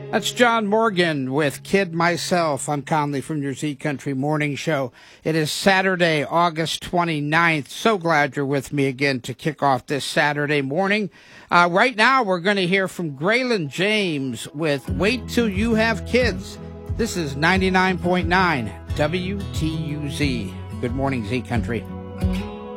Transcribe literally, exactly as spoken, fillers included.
That's John Morgan with Kid Myself. I'm Conley from your Z Country Morning Show. It is Saturday, August twenty-ninth. So glad you're with me again to kick off this Saturday morning. Uh, right now, we're going to hear from Graylin James with Wait Till You Have Kids. This is ninety-nine point nine W T U Z. Good morning, Z Country.